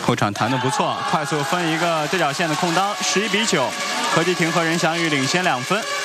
后场弹得不错，快速分一个对角线的空当，11比9，何继廷和任翔宇领先2分。